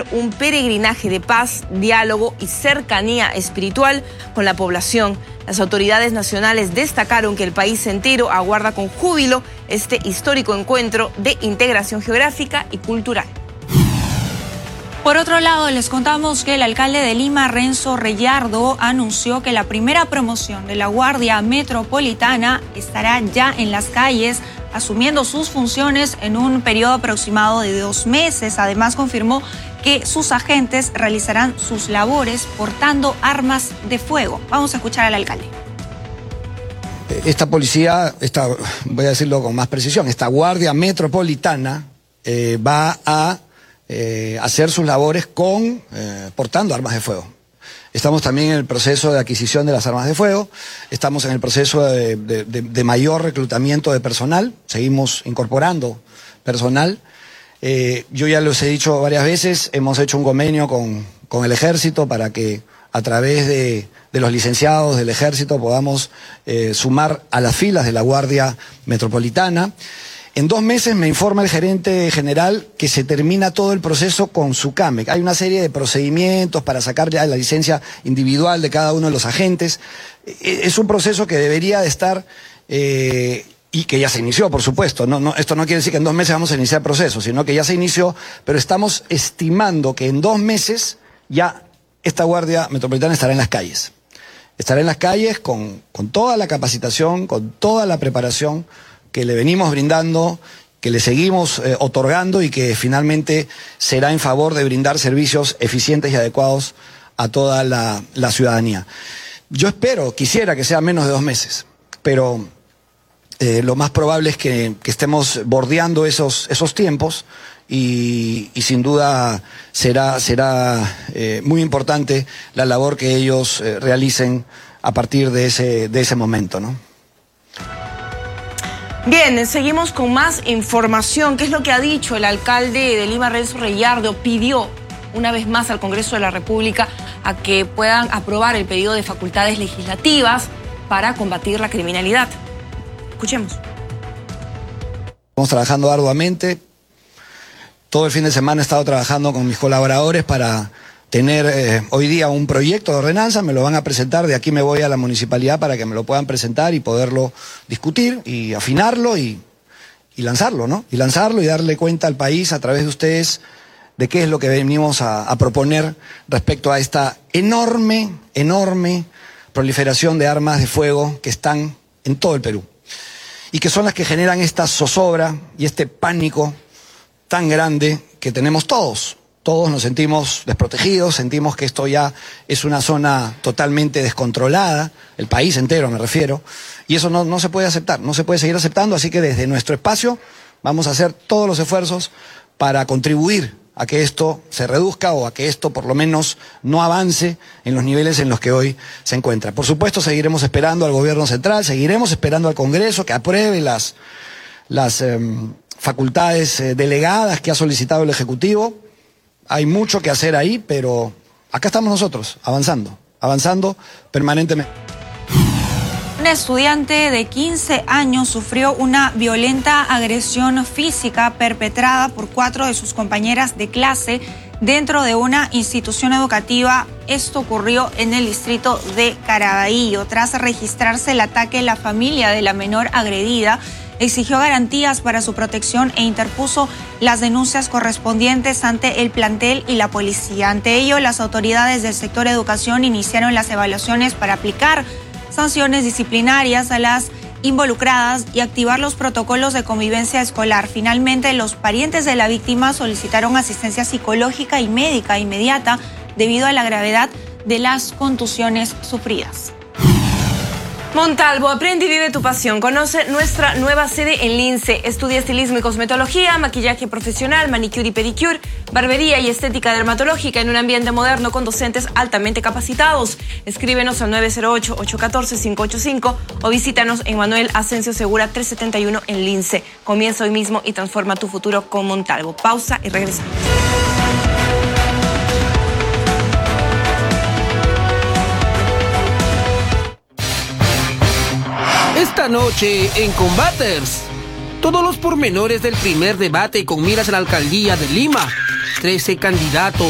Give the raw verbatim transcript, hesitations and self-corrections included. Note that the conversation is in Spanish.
realizar un peregrinaje de paz, diálogo y cercanía espiritual con la población. Las autoridades nacionales destacaron que el país entero aguarda con júbilo este histórico encuentro de integración geográfica y cultural. Por otro lado, les contamos que el alcalde de Lima, Renzo Reyardo, anunció que la primera promoción de la Guardia Metropolitana estará ya en las calles, asumiendo sus funciones en un periodo aproximado de dos meses. Además, confirmó que sus agentes realizarán sus labores portando armas de fuego. Vamos a escuchar al alcalde. Esta policía, esta, voy a decirlo con más precisión, esta Guardia Metropolitana eh, va a eh, hacer sus labores con eh, portando armas de fuego. Estamos también en el proceso de adquisición de las armas de fuego, estamos en el proceso de, de, de, de mayor reclutamiento de personal, seguimos incorporando personal. Eh, yo ya los he dicho varias veces, hemos hecho un convenio con, con el Ejército para que a través de, de los licenciados del Ejército podamos eh, sumar a las filas de la Guardia Metropolitana. En dos meses me informa el gerente general que se termina todo el proceso con SUCAMEC. Hay una serie de procedimientos para sacar ya la licencia individual de cada uno de los agentes. Es un proceso que debería de estar, eh, y que ya se inició, por supuesto. No, no, esto no quiere decir que en dos meses vamos a iniciar el proceso, sino que ya se inició, pero estamos estimando que en dos meses ya esta Guardia Metropolitana estará en las calles. Estará en las calles con, con toda la capacitación, con toda la preparación que le venimos brindando, que le seguimos eh, otorgando y que finalmente será en favor de brindar servicios eficientes y adecuados a toda la, la ciudadanía. Yo espero, quisiera que sea menos de dos meses, pero eh, lo más probable es que, que estemos bordeando esos, esos tiempos y, y sin duda será, será eh, muy importante la labor que ellos eh, realicen a partir de ese, de ese momento, ¿no? Bien, seguimos con más información. ¿Qué es lo que ha dicho el alcalde de Lima, Renzo Reyardo? Pidió una vez más al Congreso de la República a que puedan aprobar el pedido de facultades legislativas para combatir la criminalidad. Escuchemos. Estamos trabajando arduamente. Todo el fin de semana he estado trabajando con mis colaboradores para tener eh, hoy día un proyecto de ordenanza, me lo van a presentar, de aquí me voy a la municipalidad para que me lo puedan presentar y poderlo discutir y afinarlo y, y lanzarlo, ¿no? Y lanzarlo y darle cuenta al país a través de ustedes de qué es lo que venimos a, a proponer respecto a esta enorme, enorme proliferación de armas de fuego que están en todo el Perú y que son las que generan esta zozobra y este pánico tan grande que tenemos todos. Todos nos sentimos desprotegidos, sentimos que esto ya es una zona totalmente descontrolada, el país entero me refiero, y eso no, no se puede aceptar, no se puede seguir aceptando, así que desde nuestro espacio vamos a hacer todos los esfuerzos para contribuir a que esto se reduzca o a que esto por lo menos no avance en los niveles en los que hoy se encuentra. Por supuesto seguiremos esperando al gobierno central, seguiremos esperando al Congreso que apruebe las, las eh, facultades eh, delegadas que ha solicitado el Ejecutivo. Hay mucho que hacer ahí, pero acá estamos nosotros, avanzando, avanzando permanentemente. Un estudiante de quince años sufrió una violenta agresión física perpetrada por cuatro de sus compañeras de clase dentro de una institución educativa. Esto ocurrió en el distrito de Caraballo. Tras registrarse el ataque, la familia de la menor agredida exigió garantías para su protección e interpuso las denuncias correspondientes ante el plantel y la policía. Ante ello, las autoridades del sector educación iniciaron las evaluaciones para aplicar sanciones disciplinarias a las involucradas y activar los protocolos de convivencia escolar. Finalmente, los parientes de la víctima solicitaron asistencia psicológica y médica inmediata debido a la gravedad de las contusiones sufridas. Montalvo, aprende y vive tu pasión. Conoce nuestra nueva sede en Lince. Estudia estilismo y cosmetología, maquillaje profesional, manicure y pedicure, barbería y estética dermatológica en un ambiente moderno con docentes altamente capacitados. Escríbenos al nueve cero ocho, ocho uno cuatro, cinco ocho cinco o visítanos en Manuel Asensio Segura trescientos setenta y uno en Lince. Comienza hoy mismo y transforma tu futuro con Montalvo. Pausa y regresamos. Esta noche en Combaters, todos los pormenores del primer debate con miras a la alcaldía de Lima. trece candidatos